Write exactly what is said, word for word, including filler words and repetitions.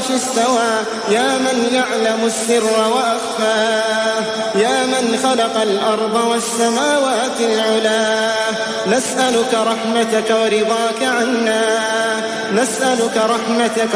استوى يا من يعلم السر وأخفى يا من خلق الأرض والسماوات العلا نسألك رحمتك ورضاك عنا نسألك رحمتك